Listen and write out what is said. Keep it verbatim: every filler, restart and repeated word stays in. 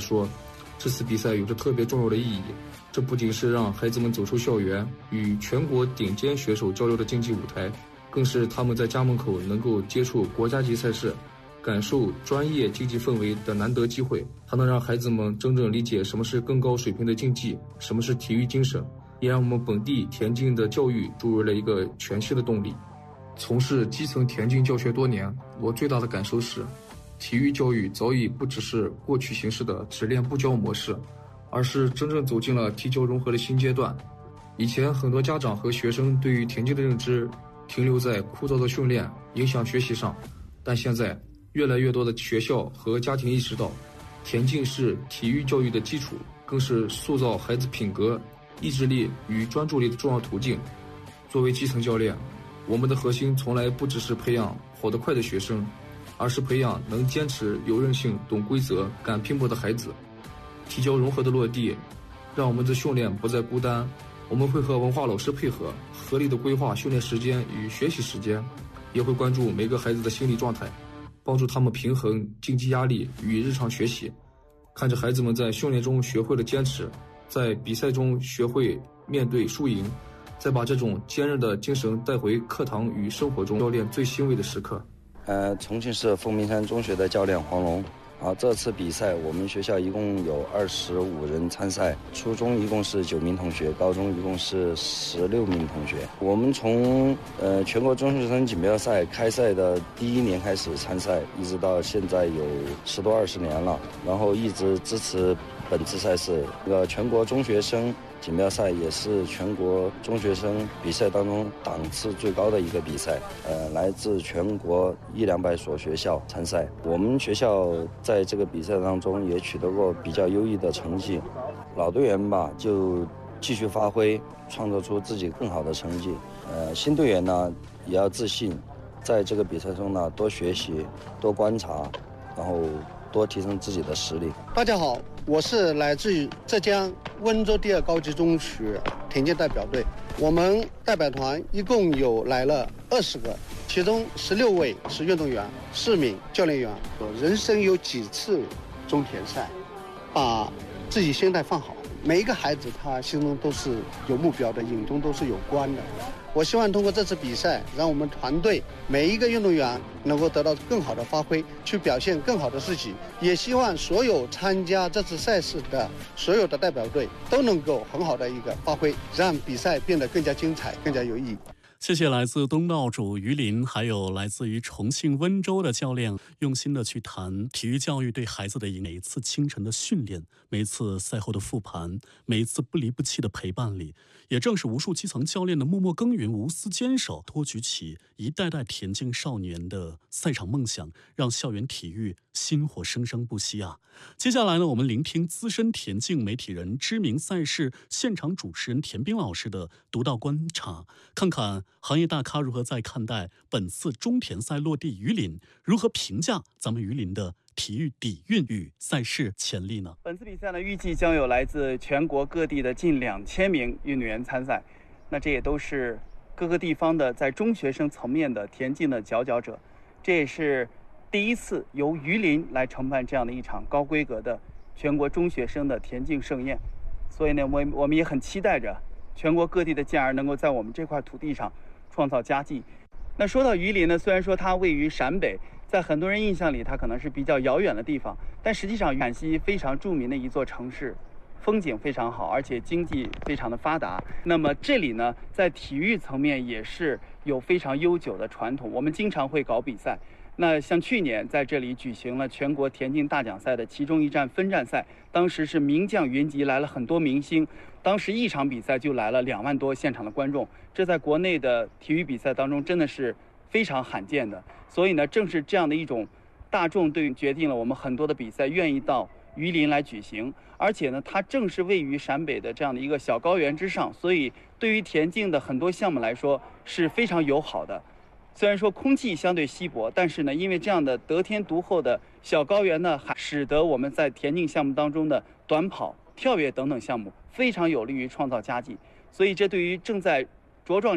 说，这次比赛有着特别重要的意义。这不仅是让孩子们走出校园，与全国顶尖选手交流的竞技舞台，更是他们在家门口能够接触国家级赛事，感受专业竞技氛围的难得机会。它能让孩子们真正理解什么是更高水平的竞技，什么是体育精神，也让我们本地田径的教育注入了一个全新的动力。从事基层田径教学多年，我最大的感受是，体育教育早已不只是过去形式的只练不教模式，而是真正走进了体教融合的新阶段。以前很多家长和学生对于田径的认知停留在枯燥的训练影响学习上，但现在越来越多的学校和家庭意识到，田径是体育教育的基础，更是塑造孩子品格、意志力与专注力的重要途径。作为基层教练，我们的核心从来不只是培养跑得快的学生，而是培养能坚持、有韧性、懂规则、敢拼搏的孩子。体教融合的落地，让我们的训练不再孤单。我们会和文化老师配合，合理的规划训练时间与学习时间，也会关注每个孩子的心理状态，帮助他们平衡竞技压力与日常学习。看着孩子们在训练中学会了坚持，在比赛中学会面对输赢，再把这种坚韧的精神带回课堂与生活中，教练最欣慰的时刻。 呃，重庆市凤鸣山中学的教练黄龙。啊，这次比赛我们学校一共有二十五人参赛，初中一共是九名同学，高中一共是十六名同学。我们从呃全国中学生锦标赛开赛的第一年开始参赛，一直到现在有十多二十年了，然后一直支持本次赛事。这个全国中学生锦标赛也是全国中学生比赛当中档次最高的一个比赛，呃，来自全国一两百所学校参赛。我们学校在这个比赛当中也取得过比较优异的成绩，老队员吧就继续发挥，创造出自己更好的成绩。呃，新队员呢也要自信，在这个比赛中呢多学习、多观察，然后多提升自己的实力。 大家好，我是来自于浙江温州第二高级中学田径代表队，我们代表团一共有来了二十个，其中十六位是运动员，四名教练员。人生有几次中田赛，把自己心态放好。每一个孩子他心中都是有目标的，眼中都是有光的。我希望通过这次比赛，让我们团队每一个运动员能够得到更好的发挥，去表现更好的自己。也希望所有参加这次赛事的所有的代表队都能够很好的一个发挥，让比赛变得更加精彩，更加有意义。 谢谢来自东道主于林，还有来自于重庆温州的教练，用心的去谈体育教育对孩子的影响。每一次清晨的训练，每一次赛后的复盘，每一次不离不弃的陪伴里，也正是无数基层教练的默默耕耘、无私坚守，托举起一代代田径少年的赛场梦想，让校园体育薪火生生不息啊！接下来呢，我们聆听资深田径媒体人、知名赛事现场主持人田斌老师的独到观察，看看行业大咖如何在看待本次中田赛落地榆林，如何评价咱们榆林的体育底蕴与赛事潜力呢？ 本次比赛呢，预计将有来自全国各地的近两千名运动员参赛，那这也都是各个地方的在中学生层面的田径的佼佼者，这也是第一次由榆林来承办这样的一场高规格的全国中学生的田径盛宴。所以呢，我我们也很期待着全国各地的健儿能够在我们这块土地上创造佳绩。那说到榆林呢，虽然说它位于陕北，在很多人印象里它可能是比较遥远的地方，但实际上陕西非常著名的一座城市，风景非常好，而且经济非常的发达。那么这里呢，在体育层面也是有非常悠久的传统，我们经常会搞比赛。那像去年在这里举行了全国田径大奖赛的其中一站分站赛，当时是名将云集，来了很多明星，当时一场比赛就来了两万多现场的观众，这在国内的体育比赛当中真的是非常罕见的。所以呢，正是这样的一种大众对决定了我们很多的比赛愿意到榆林来举行，而且呢，它正是位于陕北的这样的一个小高原之上，所以对于田径的很多项目来说是非常友好的。虽然说空气相对稀薄，但是呢，因为这样的得天独厚的小高原呢，还使得我们在田径项目当中的短跑、跳跃等等项目非常有利于创造佳绩。所以这对于正在茁壮